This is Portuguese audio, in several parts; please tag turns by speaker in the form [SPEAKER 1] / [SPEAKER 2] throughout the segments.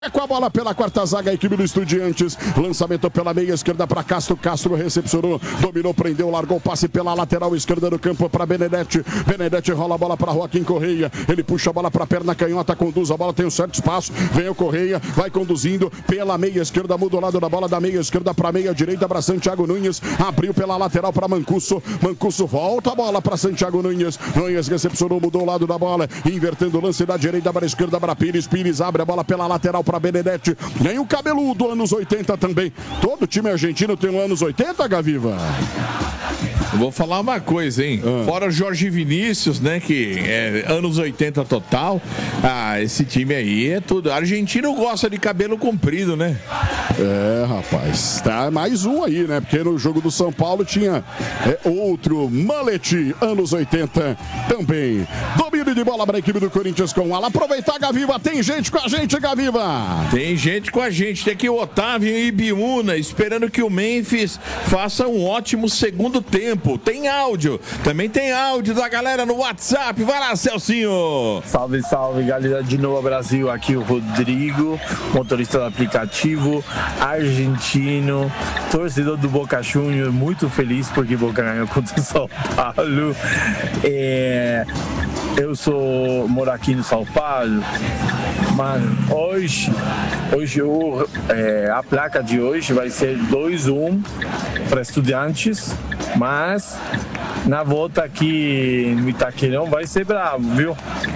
[SPEAKER 1] Com a bola pela quarta zaga, a equipe do Estudiantes. Lançamento pela meia esquerda para Castro. Castro recepcionou, dominou, prendeu, largou o passe pela lateral esquerda do campo para Benedetti. Benedetti rola a bola para Joaquim Correia. Ele puxa a bola para a perna canhota, conduz a bola, tem um certo espaço. Vem o Correia, vai conduzindo pela meia esquerda, muda o lado da bola da meia esquerda para meia direita para Santiago Nunes. Abriu pela lateral para Mancuso. Mancuso volta a bola para Santiago Nunes. Nunes recepcionou, mudou o lado da bola, invertendo o lance da direita para a esquerda para Pires. Pires abre a bola pela lateral para Benedetti, nem o cabeludo, anos 80 também. Todo time argentino tem um anos 80, Gaviva?
[SPEAKER 2] Vou falar uma coisa, hein? Fora o Jorge Vinícius, né? Que é anos 80 total. Esse time aí é tudo. Argentino gosta de cabelo comprido, né?
[SPEAKER 1] É, rapaz. Tá mais um aí, né? Porque no jogo do São Paulo tinha outro mullet, anos 80 também. Domínio de bola para a equipe do Corinthians com ela. Aproveitar, Gaviva. Tem gente com a gente, Gaviva.
[SPEAKER 2] Tem gente com a gente. Tem aqui o Otávio e Ibiúna, esperando que o Memphis faça um ótimo segundo tempo. Tem áudio, também tem áudio da galera no WhatsApp. Vai lá, Celcinho.
[SPEAKER 3] Salve, salve, galera de Novo Brasil. Aqui o Rodrigo, motorista do aplicativo, argentino, torcedor do Boca Juniors, muito feliz porque Boca ganhou contra o São Paulo. Eu moro aqui no São Paulo, mas hoje a placa de hoje vai ser 2-1 para Estudiantes, mas na volta aqui no Itaquerão vai ser bravo, viu?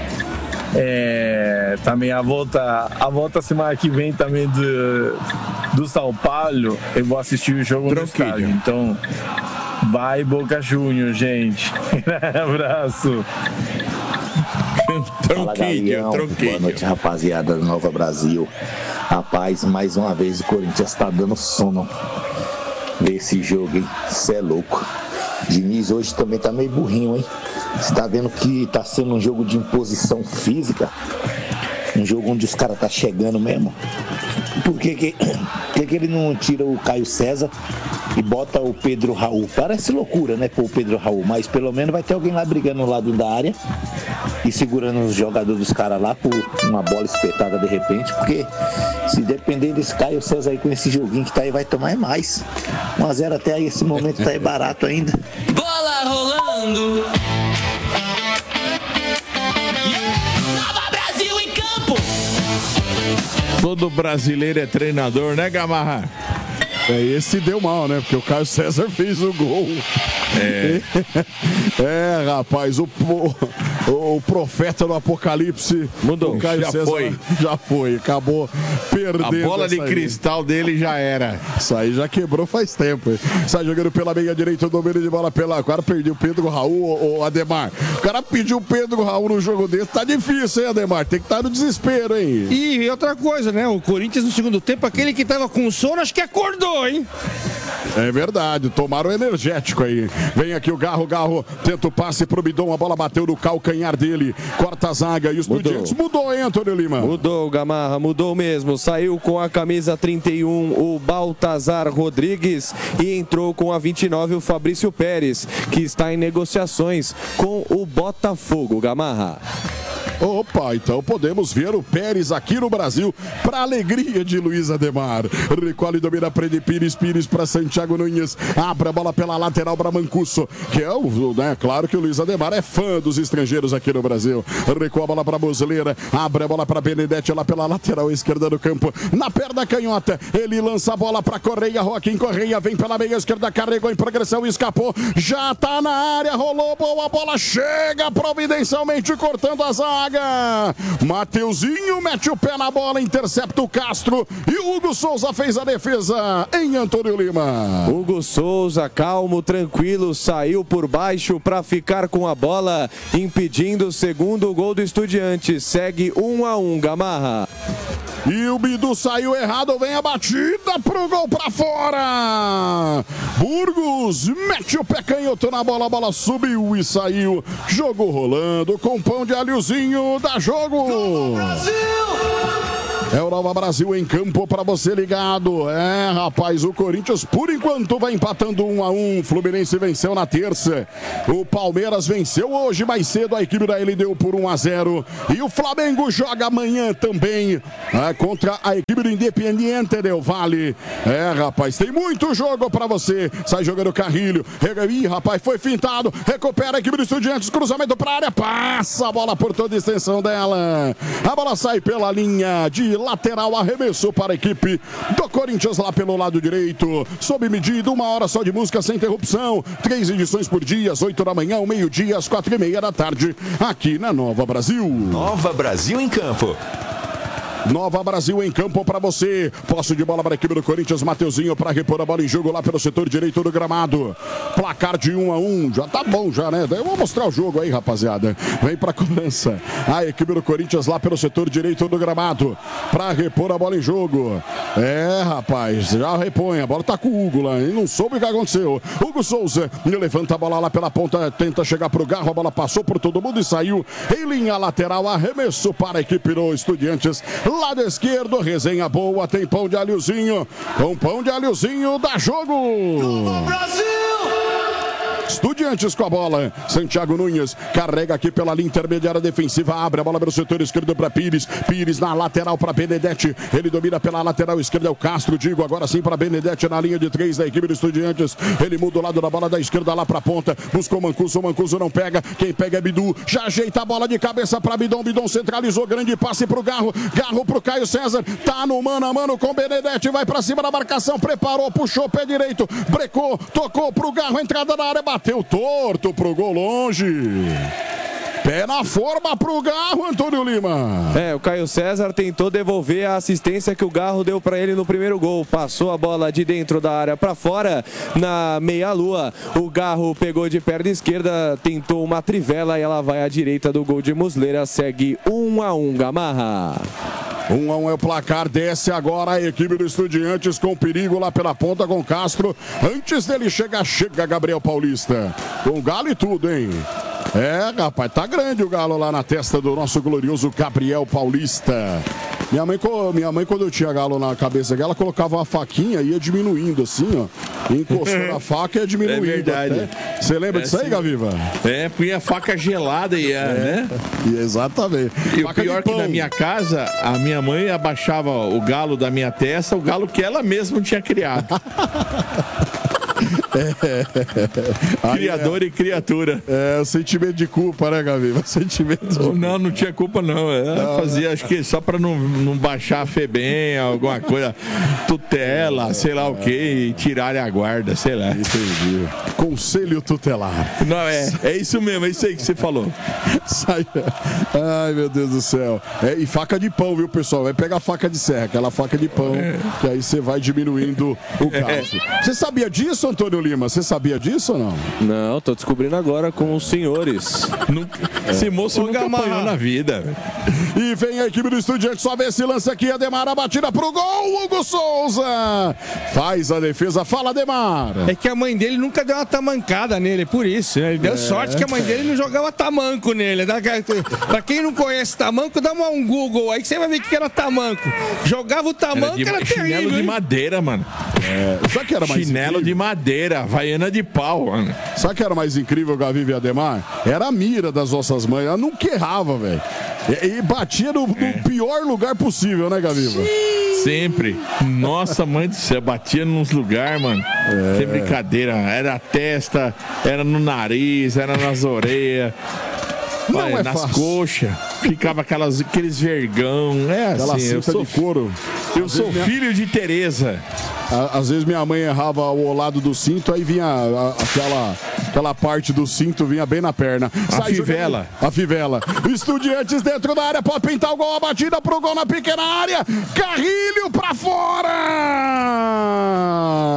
[SPEAKER 3] Também a volta semana que vem também do São Paulo, eu vou assistir o jogo no estádio, então vai Boca Juniors, gente. Abraço.
[SPEAKER 4] Fala, Galeão. Boa noite, rapaziada do Nova Brasil. Rapaz, mais uma vez o Corinthians tá dando sono nesse jogo, hein? Cê é louco. Diniz hoje também tá meio burrinho, hein? Você tá vendo que tá sendo um jogo de imposição física? Um jogo onde os caras tá chegando mesmo? Por que ele não tira o Caio César e bota o Pedro Raul? Parece loucura, né, pôr o Pedro Raul, mas pelo menos vai ter alguém lá brigando no lado da área e segurando os jogadores dos caras lá por uma bola espetada de repente, porque se depender desse Caio César aí com esse joguinho que tá aí, vai tomar mais. 1-0 até aí, esse momento tá aí barato ainda.
[SPEAKER 5] Bola rolando.
[SPEAKER 2] Todo brasileiro é treinador, né, Gamarra?
[SPEAKER 1] Esse deu mal, né? Porque o Caio César fez o gol. Rapaz, o profeta do Apocalipse.
[SPEAKER 2] Mudou,
[SPEAKER 1] o Caio
[SPEAKER 2] já
[SPEAKER 1] César
[SPEAKER 2] foi.
[SPEAKER 1] Já foi, acabou perdendo.
[SPEAKER 2] A bola de cristal dele já era.
[SPEAKER 1] Isso aí já quebrou faz tempo. Sai jogando pela meia direita, o domínio de bola pela... O cara perdeu o Pedro Raul, o Ademar. O cara pediu o Pedro Raul no jogo desse. Tá difícil, hein, Ademar? Tem que estar no desespero, hein?
[SPEAKER 6] E outra coisa, né? O Corinthians no segundo tempo, aquele que tava com sono, acho que acordou, hein?
[SPEAKER 1] É verdade, tomaram energético aí. Vem aqui o Garro tenta o passe pro Bidon, a bola bateu no calcanhar dele. Corta a zaga e os Estudiantes mudou, hein, Antônio Lima?
[SPEAKER 7] Mudou, Gamarra, mudou mesmo. Saiu com a camisa 31 o Baltazar Rodrigues e entrou com a 29 o Fabrício Pérez, que está em negociações com o Botafogo, Gamarra.
[SPEAKER 1] Opa, então podemos ver o Pérez aqui no Brasil, para alegria de Luiz Ademar. Recolhe e domina, prende Pires para Santiago Nunes. Abre a bola pela lateral para Mancuso, que é claro que o Luiz Ademar é fã dos estrangeiros aqui no Brasil. Recua a bola para Bosleira, abre a bola para Benedetti lá pela lateral esquerda do campo, na perna canhota. Ele lança a bola para Correia, Joaquim Correia vem pela meia esquerda, carregou em progressão, escapou, já tá na área, rolou boa bola, chega providencialmente cortando a zaga. Mateuzinho mete o pé na bola, intercepta o Castro e o Hugo Souza fez a defesa em Antônio Lima.
[SPEAKER 7] Hugo Souza, calmo, tranquilo, saiu por baixo para ficar com a bola, impedindo o segundo gol do Estudiantes. Segue 1-1, Gamarra.
[SPEAKER 1] E o Bidu saiu errado, vem a batida pro gol pra fora. Burgos mete o pé canhoto na bola, a bola subiu e saiu. Jogo rolando com pão de alhozinho, dá jogo. É o Nova Brasil em campo para você ligado. É, rapaz, o Corinthians por enquanto vai empatando 1-1. Fluminense venceu na terça. O Palmeiras venceu hoje mais cedo a equipe da LDU por 1-0. E o Flamengo joga amanhã também contra a equipe do Independiente Del Valle. É, rapaz, tem muito jogo para você. Sai jogando Carrilho. Ih, rapaz, foi fintado. Recupera a equipe do Estudiantes. Cruzamento para a área. Passa a bola por toda a extensão dela. A bola sai pela linha de lateral. Arremessou para a equipe do Corinthians lá pelo lado direito. Sob medida, 1 hora só de música sem interrupção. 3 edições por dia, às 8 da manhã, ao meio-dia, às 4h30 da tarde, aqui na Nova Brasil.
[SPEAKER 8] Nova Brasil em campo.
[SPEAKER 1] Nova Brasil em campo para você. Posse de bola para a equipe do Corinthians. Mateuzinho para repor a bola em jogo lá pelo setor direito do gramado. Placar de 1-1. Já tá bom já, né? Eu vou mostrar o jogo aí, rapaziada. Vem para a cobrança. A equipe do Corinthians lá pelo setor direito do gramado. Para repor a bola em jogo. É, rapaz. Já repõe. A bola tá com o Hugo lá. E não soube o que aconteceu. Hugo Souza levanta a bola lá pela ponta. Tenta chegar pro Garro. A bola passou por todo mundo e saiu em linha lateral. Arremesso para a equipe do Estudiantes. Lado esquerdo, resenha boa, tem pão de alhozinho. Com pão de alhozinho dá jogo. Brasil! Estudiantes com a bola. Santiago Nunes carrega aqui pela linha intermediária defensiva. Abre a bola pelo setor esquerdo para Pires. Pires na lateral para Benedetti. Ele domina pela lateral esquerda. É o Castro, digo agora sim para Benedetti na linha de 3 da equipe do Estudiantes. Ele muda o lado da bola da esquerda lá para a ponta. Buscou o Mancuso não pega. Quem pega é Bidu. Já ajeita a bola de cabeça para Bidon. Bidon centralizou. Grande passe para o Garro. Garro para o Caio César. Tá no mano a mano com Benedetti. Vai para cima da marcação. Preparou, puxou pé direito. Brecou, tocou para o Garro. Entrada na área. Bateu torto pro gol longe. Pé na forma pro Garro, Antônio Lima.
[SPEAKER 7] É, o Caio César tentou devolver a assistência que o Garro deu para ele no primeiro gol. Passou a bola de dentro da área para fora, na meia-lua. O Garro pegou de perna esquerda, tentou uma trivela e ela vai à direita do gol de Muslera. Segue 1-1, Gamarra.
[SPEAKER 1] 1-1 é o placar, desce agora a equipe do Estudiantes com perigo lá pela ponta com Castro. Antes dele chega Gabriel Paulista. Com Galo e tudo, hein? É, rapaz, tá grande o Galo lá na testa do nosso glorioso Gabriel Paulista. Minha mãe, quando eu tinha Galo na cabeça dela, colocava uma faquinha e ia diminuindo assim, ó. Encostando a faca e ia diminuindo. É verdade. Você lembra disso aí, Gaviva?
[SPEAKER 2] É, punha a faca gelada e né?
[SPEAKER 1] Exatamente.
[SPEAKER 2] E faca o pior que na minha casa, a minha mãe abaixava o galo da minha testa, o galo que ela mesma tinha criado. Criador e criatura.
[SPEAKER 1] É, o sentimento de culpa, né, Gaviva? Sentimento de culpa.
[SPEAKER 2] Não tinha culpa, não. Fazia, acho que só pra não baixar a FEBEM, alguma coisa, tutela, sei lá o que, e tirarem a guarda, sei lá.
[SPEAKER 1] Entendi. Conselho tutelar.
[SPEAKER 2] Não, é isso mesmo, é isso aí que você falou.
[SPEAKER 1] Sai. Ai, meu Deus do céu. E faca de pão, viu, pessoal? Vai pegar a faca de serra, aquela faca de pão, que aí você vai diminuindo o gasto. Você sabia disso, Antônio Lima? Você sabia disso ou não?
[SPEAKER 7] Não, tô descobrindo agora com os senhores.
[SPEAKER 2] Esse moço nunca apanhou na vida.
[SPEAKER 1] E vem a equipe do Estudiantes, só vê esse lance aqui, Ademar, a batida pro gol, Hugo Souza faz a defesa, fala Ademar.
[SPEAKER 6] É que a mãe dele nunca deu uma tamancada nele, por isso, né? Ele deu sorte que a mãe dele não jogava tamanco nele. Pra quem não conhece tamanco, dá um Google aí que você vai ver que era tamanco. Jogava o tamanco, era terrível.
[SPEAKER 2] Chinelo de madeira, mano.
[SPEAKER 1] Sabe que era mais
[SPEAKER 2] chinelo
[SPEAKER 1] incrível?
[SPEAKER 2] de madeira, havaiana de pau, mano.
[SPEAKER 1] Sabe o que era mais incrível, Gaviva e Ademar? Era a mira das nossas mães, ela nunca errava, velho. E batia no pior lugar possível, né, Gaviva?
[SPEAKER 2] Sempre. Nossa, mãe do céu, batia nos lugares, mano. Que brincadeira. Era a testa, era no nariz, era nas orelhas. Olha, nas coxas, ficava aqueles vergão.
[SPEAKER 1] Aquela
[SPEAKER 2] assim,
[SPEAKER 1] cinta de couro.
[SPEAKER 2] Eu sou filho de Tereza.
[SPEAKER 1] Às vezes minha mãe errava o lado do cinto, aí vinha aquela parte do cinto vinha bem na perna.
[SPEAKER 2] Fivela.
[SPEAKER 1] A fivela. Estudiantes dentro da área, pode pintar o gol, a batida pro gol na pequena área. Carrilho pra fora!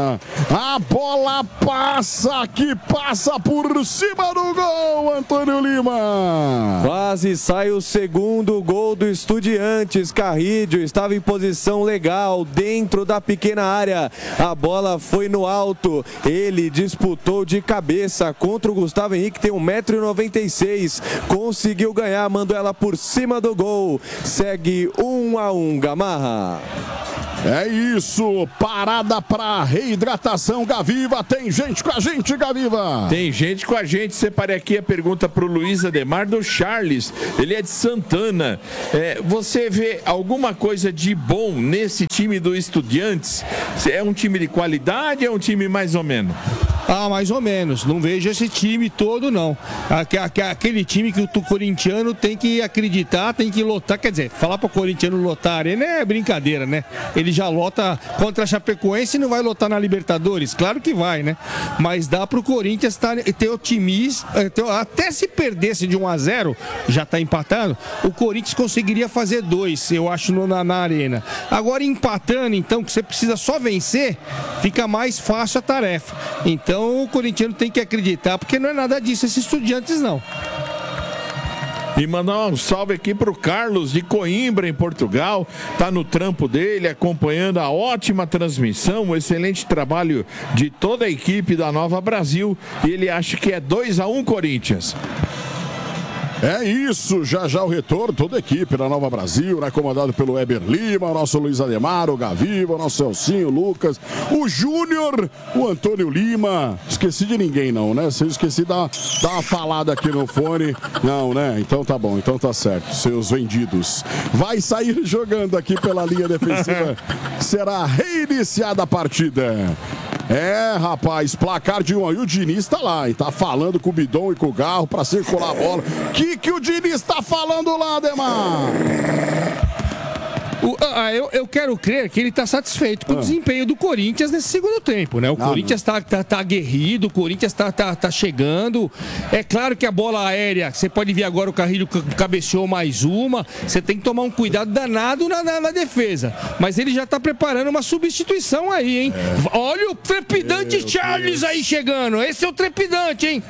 [SPEAKER 1] A bola passa por cima do gol, Antônio Lima.
[SPEAKER 7] Quase sai o segundo gol do Estudiantes. Carrídio estava em posição legal dentro da pequena área. A bola foi no alto. Ele disputou de cabeça contra o Gustavo Henrique, tem 1,96 m. Conseguiu ganhar, mandou ela por cima do gol. Segue 1-1, Gamarra.
[SPEAKER 1] É isso, parada para reidratação, Gaviva. Tem gente com a gente, Gaviva.
[SPEAKER 2] Tem gente com a gente. Separei aqui a pergunta para o Luiz Ademar do Charles. Ele é de Santana. Você vê alguma coisa de bom nesse time do Estudiantes? É um time de qualidade ou é um time mais ou menos?
[SPEAKER 6] Mais ou menos. Não vejo esse time todo, não. Aquele time que o corintiano tem que acreditar, tem que lotar. Quer dizer, falar para o corintiano lotar a arena é brincadeira, né? Ele já lota contra a Chapecoense e não vai lotar na Libertadores? Claro que vai, né? Mas dá para o Corinthians ter otimismo. Até se perdesse de 1-0, já está empatando, o Corinthians conseguiria fazer 2, eu acho, na arena. Agora, empatando, então, que você precisa só vencer, fica mais fácil a tarefa. Então, o corintiano tem que acreditar, porque não é nada disso esses Estudiantes, não.
[SPEAKER 2] E mandar um salve aqui pro Carlos de Coimbra, em Portugal. Tá no trampo dele, acompanhando a ótima transmissão, o excelente trabalho de toda a equipe da Nova Brasil. E ele acha que é 2-1 Corinthians.
[SPEAKER 1] É isso, já o retorno, toda a equipe da Nova Brasil, né, comandado pelo Weber Lima, o nosso Luiz Ademar, o Gaviva, o nosso Celcinho, o Lucas, o Júnior, o Antônio Lima. Esqueci de ninguém não, né? Se eu esqueci, dá uma falada aqui no fone. Não, né? Então tá bom, então tá certo. Seus vendidos. Vai sair jogando aqui pela linha defensiva. Será reiniciada a partida. Rapaz, placar de 1-1. E o Diniz tá lá, e tá falando com o Bidon e com o Garro pra circular a bola. Que o Diniz tá falando lá, Ademar?
[SPEAKER 6] Eu quero crer que ele está satisfeito com o desempenho do Corinthians nesse segundo tempo, né? O Corinthians está aguerrido, o Corinthians tá chegando. É claro que a bola aérea, você pode ver agora o Carrilho cabeceou mais uma. Você tem que tomar um cuidado danado na defesa. Mas ele já está preparando uma substituição aí, hein? Olha o trepidante Charles aí chegando. Esse é o trepidante, hein?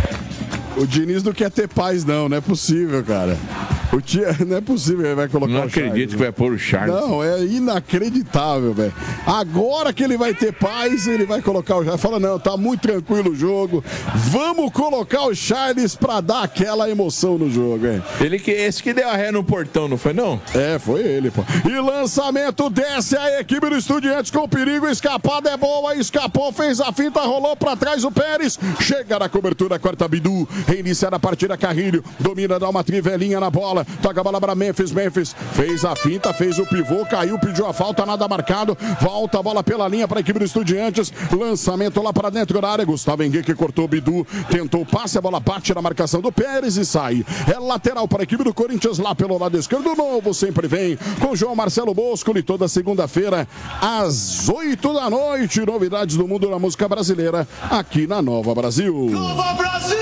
[SPEAKER 1] O Diniz não quer ter paz, não é possível, cara. Não é possível, ele vai colocar o Charles.
[SPEAKER 2] Não acredito que vai pôr o Charles.
[SPEAKER 1] Não, é inacreditável, velho. Agora que ele vai ter paz, ele vai colocar o Charles. Fala, não, tá muito tranquilo o jogo. Vamos colocar o Charles pra dar aquela emoção no jogo, velho.
[SPEAKER 2] Esse que deu a ré no portão, não foi não?
[SPEAKER 1] Foi ele, pô. E lançamento, desce a equipe do Estudiantes com perigo, escapada é boa, escapou, fez a finta, rolou pra trás o Pérez. Chega na cobertura, corta Bidu. Reiniciar a partida, Carrilho. Domina, dá uma trivelinha na bola. Toca a bola para Memphis fez a finta, fez o pivô, caiu, pediu a falta, nada marcado, volta a bola pela linha para a equipe do Estudiantes, lançamento lá para dentro da área, Gustavo Henrique cortou o Bidu, tentou o passe, a bola bate na marcação do Pérez e sai. É lateral para a equipe do Corinthians lá pelo lado esquerdo, novo sempre vem com João Marcelo Bosco, e toda segunda-feira às 8 da noite, novidades do mundo da música brasileira aqui na Nova Brasil.
[SPEAKER 5] Nova Brasil!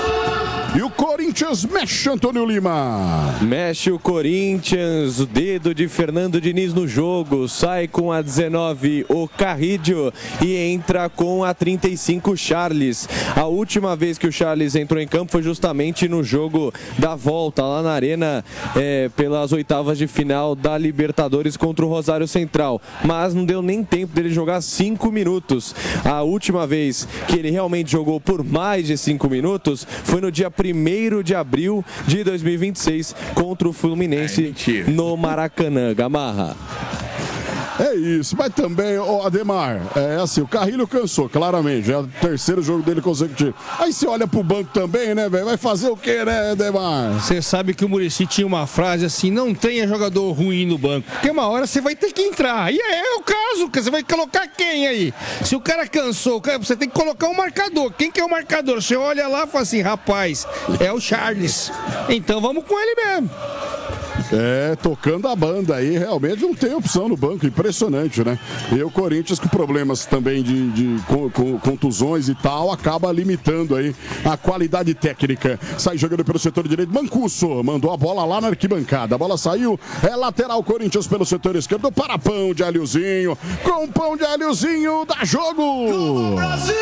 [SPEAKER 1] E o Corinthians mexe, Antônio Lima.
[SPEAKER 7] Mexe o Corinthians, o dedo de Fernando Diniz no jogo. Sai com a 19 o Carrídio e entra com a 35 Charles. A última vez que o Charles entrou em campo foi justamente no jogo da volta lá na Arena, pelas oitavas de final da Libertadores contra o Rosário Central. Mas não deu nem tempo dele jogar 5 minutos. A última vez que ele realmente jogou por mais de 5 minutos foi no dia 1º de abril de 2026 contra o Fluminense no Maracanã. Gamarra.
[SPEAKER 1] É isso, mas também, Ademar, assim, o Carrilho cansou, claramente, já é o terceiro jogo dele consecutivo. Aí você olha pro banco também, né, velho? Vai fazer o quê, né, Ademar?
[SPEAKER 6] Você sabe que o Muricy tinha uma frase assim, não tenha jogador ruim no banco, porque uma hora você vai ter que entrar. E é o caso, você vai colocar quem aí? Se o cara cansou, você tem que colocar um marcador. Quem que é o marcador? Você olha lá e fala assim, rapaz, é o Charles. Então vamos com ele mesmo.
[SPEAKER 1] Tocando a banda aí, realmente não tem opção no banco, impressionante, né? E o Corinthians com problemas também de contusões e tal, acaba limitando aí a qualidade técnica. Sai jogando pelo setor direito, Mancuso mandou a bola lá na arquibancada, a bola saiu, é lateral Corinthians pelo setor esquerdo, para Pão de Alhozinho, com Pão de Alhozinho, dá jogo!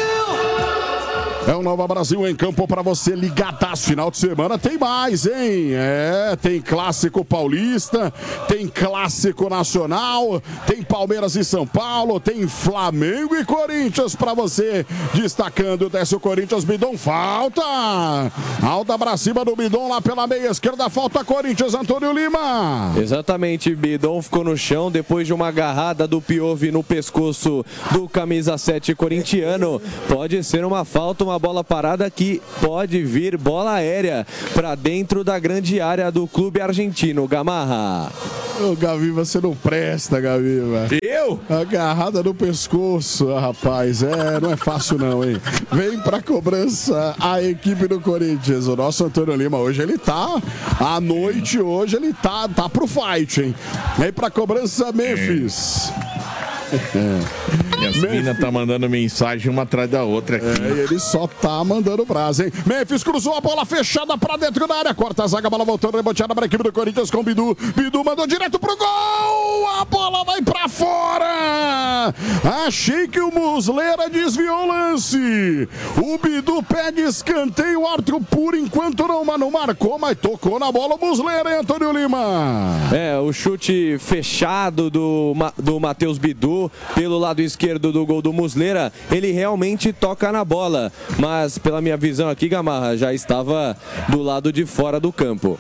[SPEAKER 1] É o Nova Brasil em campo para você ligadaço. Final de semana tem mais, hein? Tem Clássico Paulista, tem Clássico Nacional, tem Palmeiras e São Paulo, tem Flamengo e Corinthians para você. Destacando, desce o Corinthians, Bidon, falta! Alta pra cima do Bidon lá pela meia esquerda, falta Corinthians, Antônio Lima.
[SPEAKER 7] Exatamente, Bidon ficou no chão depois de uma agarrada do Piove no pescoço do camisa 7 corintiano. Pode ser uma falta, uma bola parada que pode vir bola aérea para dentro da grande área do clube argentino, Gamarra.
[SPEAKER 1] Ô, Gaviva, você não presta, Gaviva.
[SPEAKER 2] Eu?
[SPEAKER 1] Agarrada no pescoço, rapaz. Não é fácil não, hein? Vem pra cobrança a equipe do Corinthians. O nosso Antônio Lima, hoje ele tá, à noite hoje ele tá pro fight, hein? Vem pra cobrança, Memphis.
[SPEAKER 2] Yasmina tá mandando mensagem uma atrás da outra aqui.
[SPEAKER 1] Ele só tá mandando brasa, hein? Memphis cruzou a bola fechada pra dentro da área. Corta a zaga, a bola voltando, reboteada pra equipe do Corinthians com o Bidu. Bidu mandou direto pro gol! A bola vai pra fora! Achei que o Muslera desviou o lance. O Bidu pede escanteio. O árbitro, por enquanto, não marcou, mas tocou na bola o Muslera, hein, Antônio Lima?
[SPEAKER 7] O chute fechado do Matheus Bidu pelo lado esquerdo do gol do Muslera, ele realmente toca na bola, mas pela minha visão aqui, Gamarra, já estava do lado de fora do campo.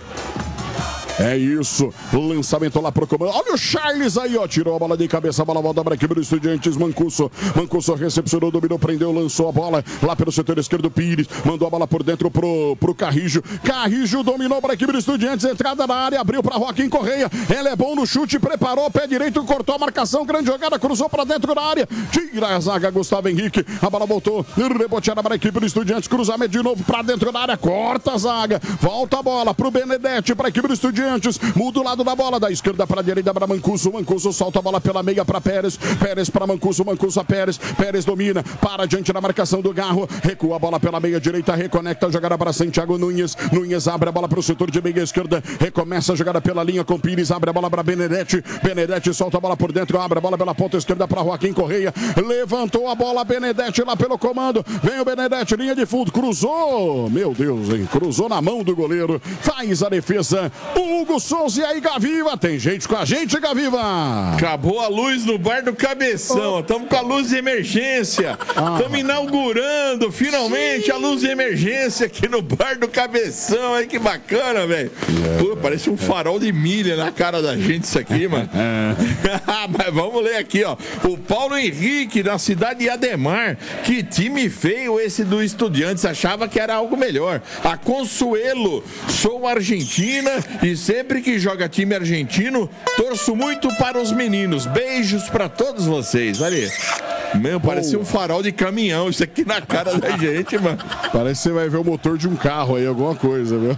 [SPEAKER 1] É isso, lançamento lá pro comando. Olha o Charles aí, ó, tirou a bola de cabeça, a bola volta para a equipe do Estudiantes, Mancuso recepcionou, dominou, prendeu, lançou a bola lá pelo setor esquerdo, Pires, mandou a bola por dentro pro Carrijo, Carrijo dominou para a equipe do Estudiantes, entrada na área, abriu para Joaquim Correia, ele é bom no chute, preparou, pé direito, cortou a marcação, grande jogada, cruzou para dentro da área, tira a zaga, Gustavo Henrique, a bola voltou, reboteada para a equipe do Estudiantes, cruzamento de novo para dentro da área, corta a zaga, volta a bola pro Benedetti, para a equipe do Estudiantes, muda o lado da bola, da esquerda para a direita para Mancuso, Mancuso solta a bola pela meia para Pérez, Pérez para Mancuso, Mancuso a Pérez, Pérez domina, para diante da marcação do Garro, recua a bola pela meia direita, reconecta a jogada para Santiago Nunes, Nunes abre a bola para o setor de meia esquerda, recomeça a jogada pela linha com Pires, abre a bola para Benedetti, Benedetti solta a bola por dentro, abre a bola pela ponta esquerda para Joaquim Correia, levantou a bola, Benedetti lá pelo comando, vem o Benedetti, linha de fundo, cruzou, meu Deus, hein, cruzou na mão do goleiro, faz a defesa, Hugo Souza. E aí, Gaviva, tem gente com a gente, Gaviva?
[SPEAKER 2] Acabou a luz no bar do Cabeção, estamos com a luz de emergência, estamos inaugurando finalmente a luz de emergência aqui no bar do Cabeção, aí que bacana, velho. Parece um farol de milha na cara da gente isso aqui, mano. Mas vamos ler aqui, ó, o Paulo Henrique da cidade de Ademar, que time feio esse do Estudiantes, achava que era algo melhor. A Consuelo, sou argentina e sempre que joga time argentino, torço muito para os meninos. Beijos para todos vocês. Olha aí. Meu, parece um farol de caminhão isso aqui na cara da gente, mano.
[SPEAKER 1] Parece que você vai ver o motor de um carro aí, alguma coisa, viu?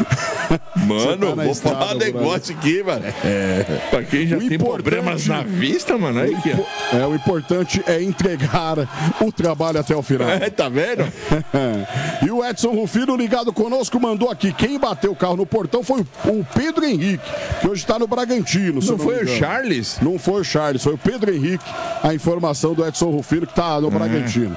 [SPEAKER 2] Mano, vou falar um negócio aqui, mano. Pra quem já tem problemas na vista, mano. Aí aqui, ó.
[SPEAKER 1] O importante é entregar o trabalho até o final.
[SPEAKER 2] Tá vendo?
[SPEAKER 1] E o Edson Rufino ligado conosco mandou aqui. Quem bateu o carro no portão foi o Pedro Henrique, que hoje está no Bragantino.
[SPEAKER 2] Não foi o Charles?
[SPEAKER 1] Não foi o Charles, foi o Pedro Henrique. A informação do Edson Rufino, que está no Bragantino.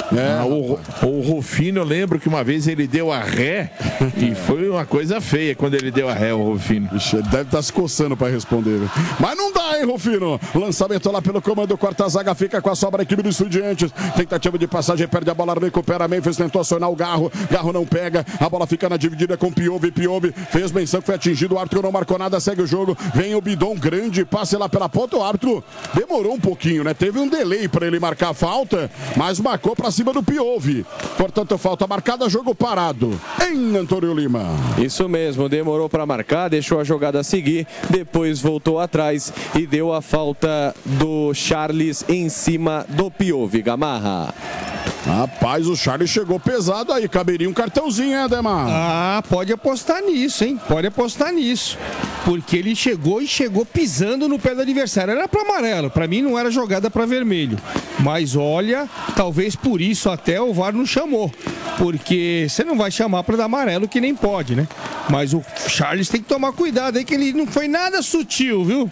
[SPEAKER 2] O Rufino, eu lembro que uma vez ele deu a ré e foi uma coisa feia quando ele deu a ré, o Rufino.
[SPEAKER 1] Ixi, ele deve estar se coçando para responder. Mas não dá, hein, Rufino? Lançamento lá pelo comando, quarta zaga, fica com a sobra, equipe do Estudiantes. Tentativa de passagem, perde a bola, recupera Memphis, tentou acionar o Garro. Garro não pega, a bola fica na dividida com Piove. Piove fez menção que foi atingido, o árbitro não marcou nada, segue o jogo. Vem o Bidon, grande passe lá pela ponta. O árbitro demorou um pouquinho, né? Teve um delay para ele marcar a falta, mas marcou para cima do Piove. Portanto, falta marcada, jogo parado. Em Antônio Lima.
[SPEAKER 7] Isso mesmo, demorou para marcar, deixou a jogada seguir, depois voltou atrás e deu a falta do Charles em cima do Piove, Gamarra.
[SPEAKER 1] Rapaz, o Charles chegou pesado aí, caberia um cartãozinho, hein, Ademar?
[SPEAKER 6] Pode apostar nisso, hein? Pode apostar nisso. porque ele chegou pisando no pé do adversário. Era para amarelo, para mim não era jogada para vermelho. Mas olha, talvez por isso até o VAR não chamou, porque você não vai chamar para dar amarelo que nem pode, né? Mas o Charles tem que tomar cuidado aí, que ele não foi nada sutil, viu?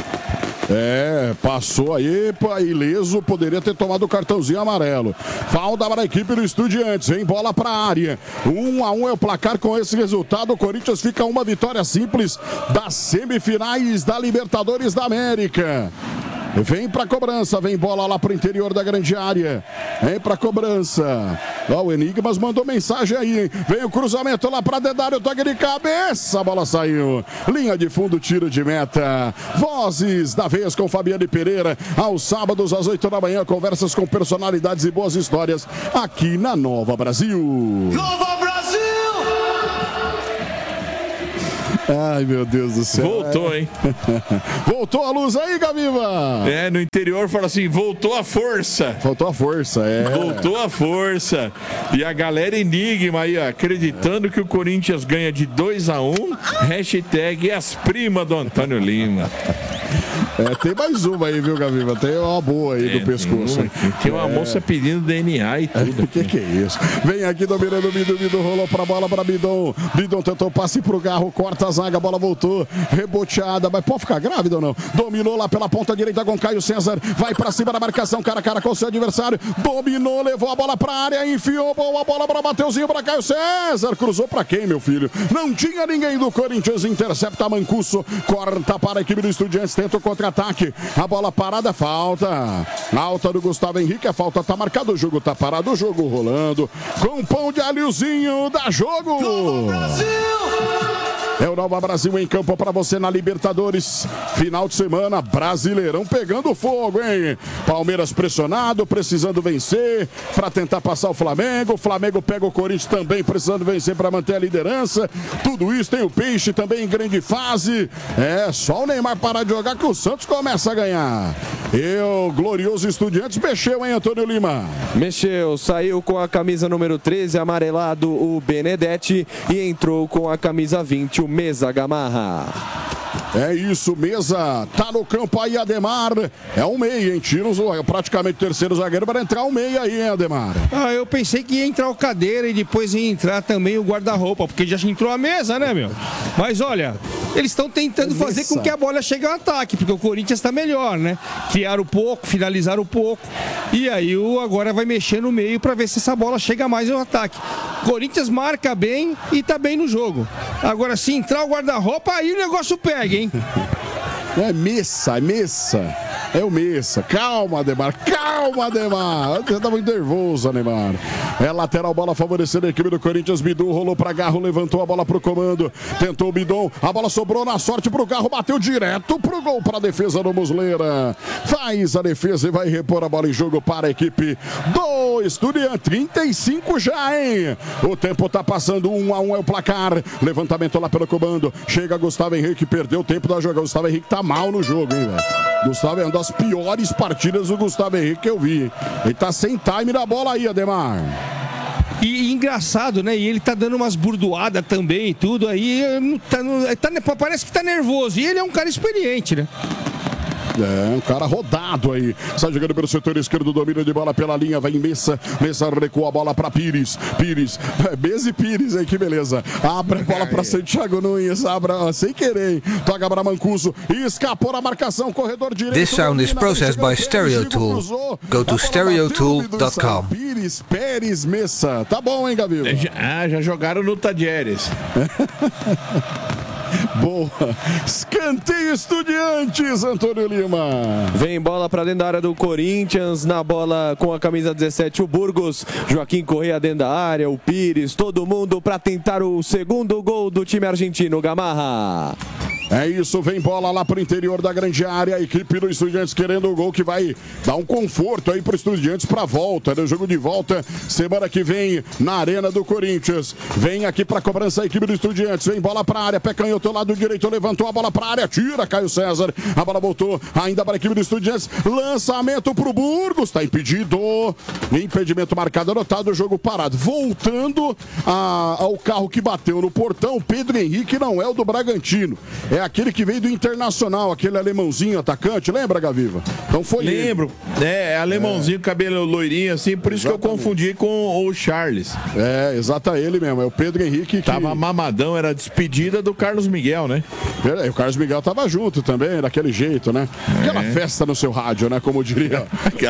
[SPEAKER 1] Passou aí, ileso, poderia ter tomado o cartãozinho amarelo. Falta para a equipe do Estudiantes, vem bola para a área. 1-1 é o placar. Com esse resultado, o Corinthians fica uma vitória simples das semifinais da Libertadores da América. Vem pra cobrança, vem bola lá pro interior da grande área. Vem pra cobrança. Ó, o Enigmas mandou mensagem aí, hein? Vem o cruzamento lá pra Dedário, toque de cabeça, a bola saiu. Linha de fundo, tiro de meta. Vozes da vez com Fabiane Pereira. Aos sábados, às 8 da manhã, conversas com personalidades e boas histórias aqui na Nova Brasil.
[SPEAKER 5] Nova Brasil!
[SPEAKER 1] Ai, meu Deus do céu.
[SPEAKER 2] Voltou, hein?
[SPEAKER 1] Voltou a luz aí, Gaviva?
[SPEAKER 2] No interior fala assim, voltou a força.
[SPEAKER 1] Faltou a força,
[SPEAKER 2] Voltou a força. E a galera Enigma aí, ó, acreditando que o Corinthians ganha de 2-1. Hashtag as primas do Antônio Lima.
[SPEAKER 1] Tem mais uma aí, viu, Gaviva? Tem uma boa aí do pescoço.
[SPEAKER 2] Tem uma moça pedindo DNA e tudo.
[SPEAKER 1] Que é isso? Vem aqui dominando o Bidon, rolou pra bola pra Bidon. Bidon tentou passe pro Garro, corta a zaga, a bola voltou, reboteada, mas pode ficar grávida ou não? Dominou lá pela ponta direita com Caio César, vai pra cima da marcação, cara a cara com o seu adversário, dominou, levou a bola pra área, enfiou boa bola pra Mateuzinho, pra Caio César, cruzou pra quem, meu filho? Não tinha ninguém do Corinthians, intercepta Mancuso, corta para a equipe do Estudiantes, tenta o contra-ataque, a bola parada, falta, alta do Gustavo Henrique, a falta tá marcada, o jogo tá parado, o jogo rolando, com pão de alhozinho, dá jogo! É o Nova Brasil em campo para você na Libertadores. Final de semana, Brasileirão pegando fogo, hein? Palmeiras pressionado, precisando vencer para tentar passar o Flamengo. O Flamengo pega o Corinthians também precisando vencer para manter a liderança. Tudo isso, tem o Peixe também em grande fase. Só o Neymar parar de jogar que o Santos começa a ganhar. E o glorioso Estudiantes mexeu, hein, Antônio Lima?
[SPEAKER 7] Mexeu, saiu com a camisa número 13, amarelado o Benedetti, e entrou com a camisa 20, o Mesa Gamarra.
[SPEAKER 1] É isso, Mesa, tá no campo aí, Ademar, é um meia, hein, tira praticamente o terceiro zagueiro para entrar um meia aí, hein, Ademar?
[SPEAKER 6] Eu pensei que ia entrar o Cadeira e depois ia entrar também o guarda-roupa, porque já entrou a Mesa, né, meu? Mas olha, eles estão tentando fazer com que a bola chegue ao ataque, porque o Corinthians está melhor, né? Criaram pouco, finalizaram pouco, e aí agora vai mexer no meio para ver se essa bola chega mais ao ataque. Corinthians marca bem e tá bem no jogo. Agora, se entrar o guarda-roupa, aí o negócio pega, hein?
[SPEAKER 1] É Messa. É o Messa. Calma, Ademar. Você tá muito nervoso, Ademar. É lateral, bola favorecendo a equipe do Corinthians. Bidon rolou pra Garro, levantou a bola pro comando. Tentou o Bidon. A bola sobrou na sorte pro Garro. Bateu direto pro gol, pra defesa do Muslera. Faz a defesa e vai repor a bola em jogo para a equipe do Estudiantes. 35 já, hein? O tempo tá passando. 1-1 é o placar. Levantamento lá pelo comando. Chega Gustavo Henrique, perdeu o tempo da jogada. Gustavo Henrique tá mal no jogo, hein, velho? Gustavo é uma das piores partidas do Gustavo Henrique que eu vi. Ele tá sem time na bola aí, Ademar.
[SPEAKER 6] E engraçado, né? E ele tá dando umas burdoadas também e tudo aí. Parece que tá nervoso. E ele é um cara experiente, né?
[SPEAKER 1] Um cara rodado aí. Sai jogando pelo setor esquerdo, domínio de bola pela linha, vai em Messa. Messa recua a bola pra Pires. Mesa e Pires, aí, que beleza. Abre a bola pra Santiago Nunes. Sem querer, hein? Toca pra Mancuso. Escapou na marcação, corredor direito.
[SPEAKER 9] This sound is processed by Stereotool. Go to stereotool.com.
[SPEAKER 1] Pérez, Messa. Tá bom, hein, Gabriel?
[SPEAKER 2] Já jogaram no Tadieres.
[SPEAKER 1] Boa. Escanteio Estudiantes, Antônio Lima.
[SPEAKER 7] Vem bola para dentro da área do Corinthians. Na bola com a camisa 17, o Burgos. Joaquim Correa dentro da área, o Pires. Todo mundo para tentar o segundo gol do time argentino, Gamarra.
[SPEAKER 1] É isso, vem bola lá pro interior da grande área. A equipe do Estudiantes querendo o gol que vai dar um conforto aí pro Estudiantes pra volta, né? O jogo de volta semana que vem na Arena do Corinthians. Vem aqui pra cobrança a equipe do Estudiantes. Vem bola pra área, pé canhoto lá lado direito, levantou a bola para a área, tira Caio César. A bola voltou ainda para a equipe do Estudiantes. Lançamento para o Burgos, está impedido. Impedimento marcado, anotado, o jogo parado. Voltando ao carro que bateu no portão, Pedro Henrique não é o do Bragantino. É aquele que veio do Internacional, aquele alemãozinho atacante, lembra, Gaviva? Então foi
[SPEAKER 2] Lembro. É, alemãozinho, cabelo loirinho assim, por isso exatamente. Que eu confundi com o Charles.
[SPEAKER 1] É, exato, ele mesmo, é o Pedro Henrique que...
[SPEAKER 2] Tava mamadão, era a despedida do Carlos Miguel, né?
[SPEAKER 1] O Carlos Miguel tava junto também, daquele jeito, né? Aquela festa no seu rádio, né? Como diria...